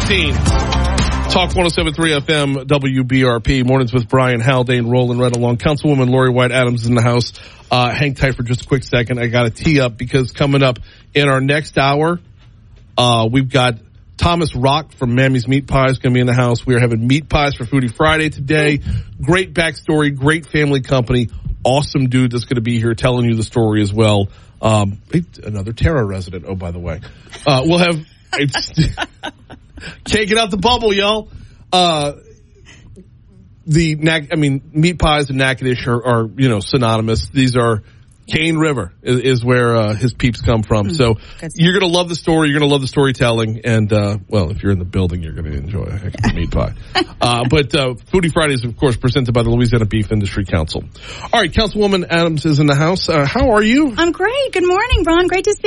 6:15. Talk 107.3 FM, WBRP. Mornings with Brian Haldane, rolling right along. Councilwoman Lori White Adams is in the house. Hang tight for just a quick second. I got to tee up because coming up in our next hour, we've got Thomas Rock from Mammy's Meat Pies going to be in the house. We are having meat pies for Foodie Friday today. Great backstory, great family company. Awesome dude that's going to be here telling you the story as well. Another Terra resident, oh, by the way. We'll have... Can't get out the bubble, y'all. Meat pies and Natchitoches are synonymous. These are Cane River is where his peeps come from. So you're going to love the story. You're going to love the storytelling. And, if you're in the building, you're going to enjoy a heck of a meat pie. But Foodie Fridays, of course, presented by the Louisiana Beef Industry Council. All right, Councilwoman Adams is in the house. How are you? I'm great. Good morning, Ron. Great to see you.